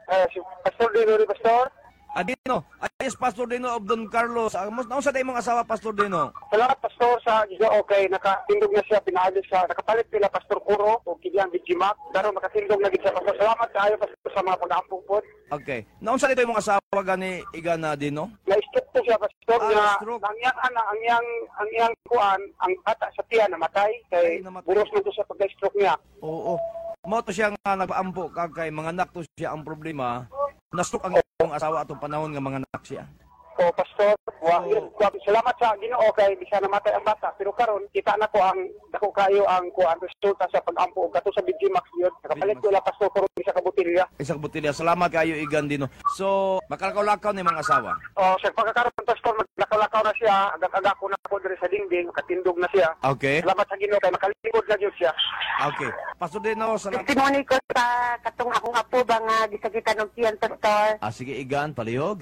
Si Pastor Dino, Pastor. Adino, ayos Pastor Dino of Don Carlos. Naunsa day mong asawa Pastor Dino? Salamat, Pastor, sa Giga. Okay, nakatindog na siya, pinaalis siya. Nakapalit pila, Pastor Kuro, o Kilian Bijimak. Pero makatindog na siya, Pastor. Salamat kayo, Pastor, sa mga pag-ampong po. Okay. Naunsa dito yung mong asawa gani Igana Dino? Na-stroke po siya, Pastor, na stroke. ang iyang kuan, ang bata sa tiyan, namatay. Kay namatay. buros na to sa pagka-stroke niya. Oo. Mo to siya nga nagpaampo kay mga anak to siya ang problema. Na-stroke ang iyong asawa atong panahon nga mga anak siya. O, Pastor, salamat sa Ginoo kay bisa namatay ang bata. Pero karon kita na ko ang dako kayo ang kuan resulta sa pag-ampo kato sa Bijimax yun. Nakapalit ko la, Pastor, kuro sa kabutilya. Isang butilya. Salamat kayo Igan Dino. So, makalakaw-lakaw ni mga asawa. O, sa pagkakaroon, Pastor, maglakaw-lakaw na siya. Agak-aga ko na ko diri sa dingding, makatindog na siya. Okay. Salamat sa Ginoo kay makalingkod na Dios siya. Okay. Pastor Dino, salamat. Testimony ko sa katong akong apo ba nga gisakitan og tiyan, Pastor. Sige Igan, palihog.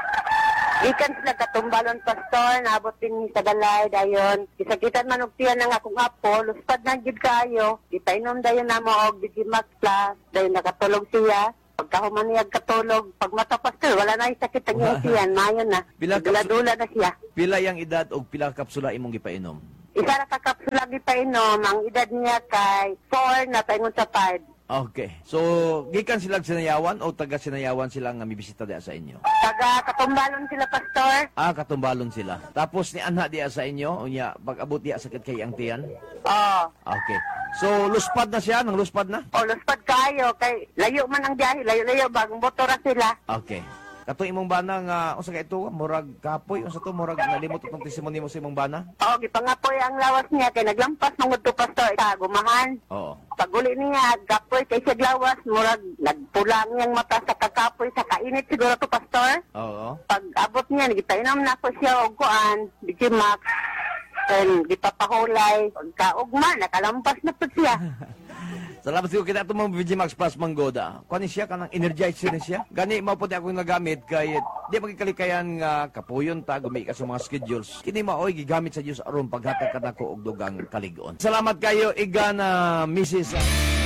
Ikan sila katumbalon, Pastor, naabot din sa galay dayon. Gisakitan man og tiyan ng akong apo, luspad na gid kaayo. Gipainom dayon namo og Digimax Plus, dayon nakatulog siya. Pagkahuman niya katulog, pag mata, Pastor, wala na sakit ang iyang tiyan, mayon na. Dula-dula na siya. Pila yang edad o pila kapsula imong gipainom? Isa ra ka kapsula gipainom, ang edad niya kay 4 na paingon sa 5. Okay. So, gikan silang sinayawan o taga sinayawan sila nga mibisita diya sa inyo? Taga katumbalon sila, Pastor. Katumbalon sila. Tapos ni anha diya sa inyo, unya pag-abot diya sakit kay ang tiyan? Okay. So, luspad na siya, nang luspad na? Luspad kayo, kay layo man ang biyahe, layo-layo, bagong motora sila. Okay. Kato imong bana nga, unsa kay ito, murag kapoy, unsa to, murag nalimot itong testimony mo sa imong bana? Gipangapoy ang lawas niya, kay naglampas mong to, Pastor, sa gumahan. Oo. Paguli niya, gapoy kay siya lawas, murag nagpula niyang mata sa kakapoy, sa kainit siguro to, Pastor. Oo. Pag abot niya, nagipainom na ko siya og kuan, Digimax, and gipapahulay, pagkaugma, nakalampas na po siya. Salamat siguro kita itong mga Vigimax Plus Manggoda. Kuha siya, kanang energizer ni siya. Gani, maputi akong nagamit, kaya di magkikalikayan nga kapuyon ta, gumi ka sa mga schedules. Kini maoy, gigamit sa Diyos aron paghatag ka na ko og dugang kaligon. Salamat kayo, Igana, Mrs.